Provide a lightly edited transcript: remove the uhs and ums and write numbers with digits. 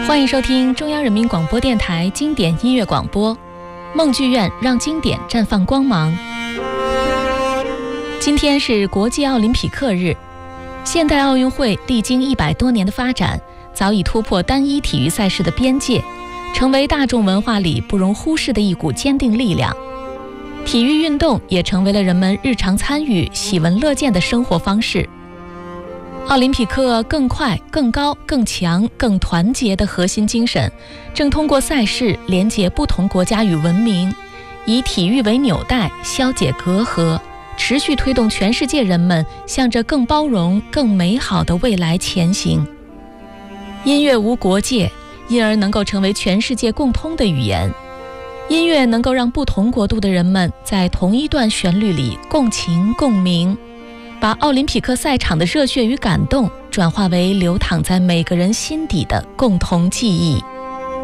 欢迎收听中央人民广播电台经典音乐广播，梦剧院让经典绽放光芒。今天是国际奥林匹克日，现代奥运会历经100多年的发展，早已突破单一体育赛事的边界，成为大众文化里不容忽视的一股坚定力量。体育运动也成为了人们日常参与、喜闻乐见的生活方式。奥林匹克更快、更高、更强、更团结的核心精神，正通过赛事连接不同国家与文明，以体育为纽带，消解隔阂，持续推动全世界人们向着更包容、更美好的未来前行。音乐无国界，因而能够成为全世界共通的语言。音乐能够让不同国度的人们在同一段旋律里共情共鸣，把奥林匹克赛场的热血与感动转化为流淌在每个人心底的共同记忆。